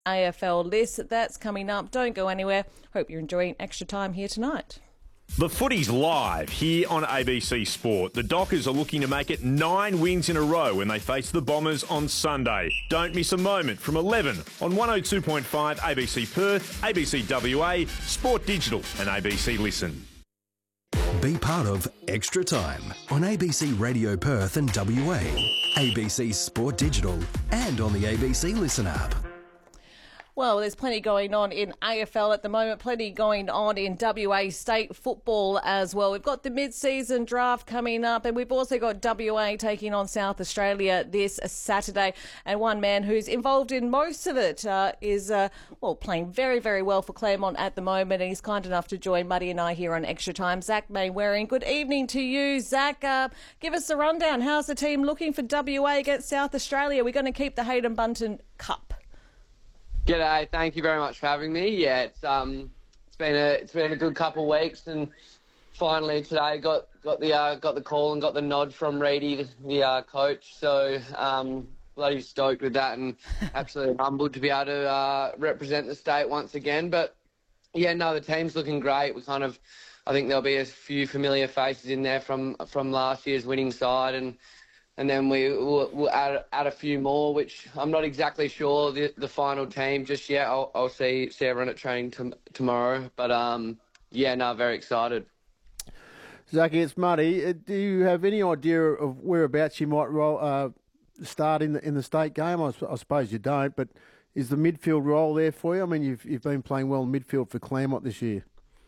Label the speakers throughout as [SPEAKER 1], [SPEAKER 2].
[SPEAKER 1] AFL list. That's coming up. Don't go anywhere. Hope you're enjoying extra time here tonight.
[SPEAKER 2] The footy's live here on ABC Sport. The Dockers are looking to make it 9 wins in a row when they face the Bombers on Sunday. Don't miss a moment from 11 on 102.5 ABC Perth, ABC WA, Sport Digital and ABC Listen.
[SPEAKER 3] Be part of Extra Time on ABC Radio Perth and WA, ABC Sport Digital and on the ABC Listen app.
[SPEAKER 1] Well, there's plenty going on in AFL at the moment, plenty going on in WA state football as well. We've got the mid-season draft coming up, and we've also got WA taking on South Australia this Saturday. And one man who's involved in most of it is playing very, very well for Claremont at the moment, and he's kind enough to join Muddy and I here on Extra Time. Zach Mainwaring, good evening to you. Zach, give us a rundown. How's the team looking for WA against South Australia? We're going to keep the Hayden Bunton Cup.
[SPEAKER 4] G'day, thank you very much for having me. Yeah, it's been a good couple of weeks, and finally today got the call and got the nod from Reedy, the coach. So bloody stoked with that, and absolutely humbled to be able to represent the state once again. But yeah, no, the team's looking great. I think there'll be a few familiar faces in there from last year's winning side, and then we'll add a few more, which I'm not exactly sure the final team just yet. I'll see everyone at training tomorrow. But, very excited.
[SPEAKER 5] Zachy, it's Muddy. Do you have any idea of whereabouts you might start in the state game? I suppose you don't, but is the midfield role there for you? I mean, you've been playing well in midfield for Claremont this year.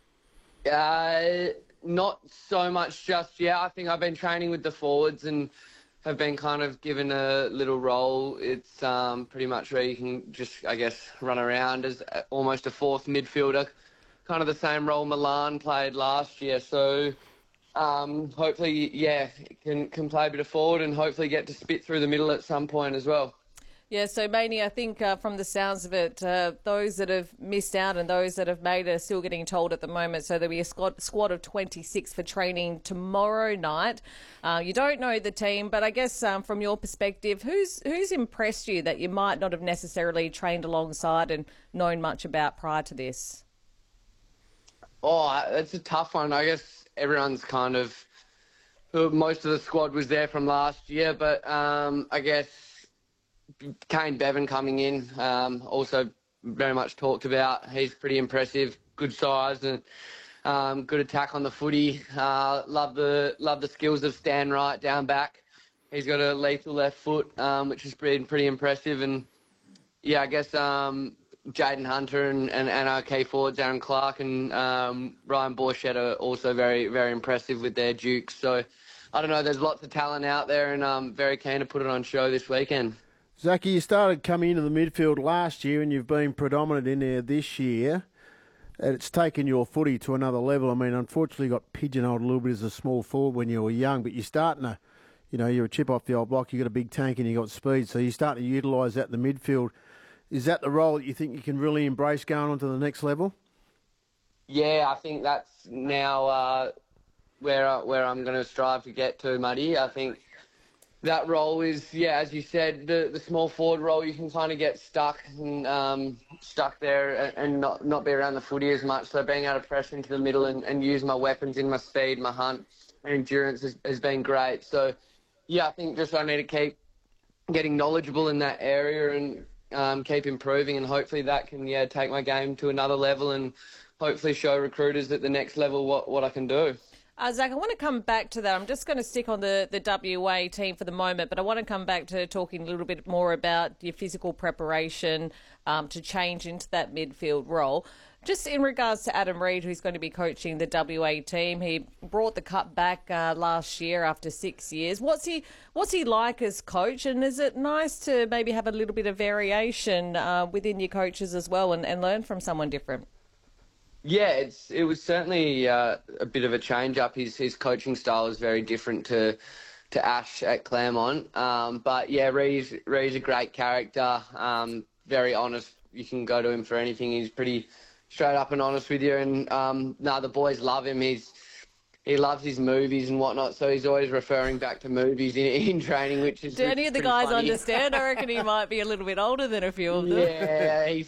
[SPEAKER 4] Not so much just yet. I think I've been training with the forwards and have been kind of given a little role. It's pretty much where you can just, I guess, run around as almost a fourth midfielder, kind of the same role Milan played last year. So hopefully, can play a bit of forward and hopefully get to spit through the middle at some point as well.
[SPEAKER 1] Yeah, so Maney, I think from the sounds of it, those that have missed out and those that have made it are still getting told at the moment. So there'll be a squad of 26 for training tomorrow night. You don't know the team, but I guess from your perspective, who's impressed you that you might not have necessarily trained alongside and known much about prior to this?
[SPEAKER 4] Oh, it's a tough one. I guess everyone's kind of, most of the squad was there from last year, but I guess Kane Bevan coming in, also very much talked about. He's pretty impressive, good size and good attack on the footy. Love the skills of Stan Wright down back. He's got a lethal left foot, which has been pretty impressive. And yeah, I guess Jaden Hunter and our key forwards, Aaron Clark and Ryan Borchett are also very, very impressive with their dukes. So I don't know, there's lots of talent out there, and I'm very keen to put it on show this weekend.
[SPEAKER 5] Zachy, you started coming into the midfield last year and you've been predominant in there this year. And it's taken your footy to another level. I mean, unfortunately, you got pigeonholed a little bit as a small forward when you were young, but you're starting to, you're a chip off the old block, you've got a big tank and you've got speed, so you're starting to utilise that in the midfield. Is that the role that you think you can really embrace going on to the next level? Yeah,
[SPEAKER 4] I think that's now where I'm going to strive to get to, Muddy. I think that role is, as you said, the small forward role. You can kind of get stuck there and not be around the footy as much. So being able to press into the middle and use my weapons in my speed, my hunt, and endurance has been great. So, I think just I need to keep getting knowledgeable in that area and keep improving, and hopefully that can take my game to another level and hopefully show recruiters at the next level what I can do.
[SPEAKER 1] Zach, I want to come back to that. I'm just going to stick on the WA team for the moment, but I want to come back to talking a little bit more about your physical preparation to change into that midfield role. Just in regards to Adam Reid, who's going to be coaching the WA team, he brought the cup back last year after 6 years. What's he like as coach, and is it nice to maybe have a little bit of variation within your coaches as well and learn from someone different?
[SPEAKER 4] Yeah, it was certainly a bit of a change up. His coaching style is very different to Ash at Claremont. But yeah, Reed's a great character, very honest. You can go to him for anything. He's pretty straight up and honest with you. And the boys love him. He loves his movies and whatnot, so he's always referring back to movies in training, which is
[SPEAKER 1] Do any of the guys
[SPEAKER 4] funny.
[SPEAKER 1] understand? I reckon he might be a little bit older than a few of them.
[SPEAKER 4] Yeah,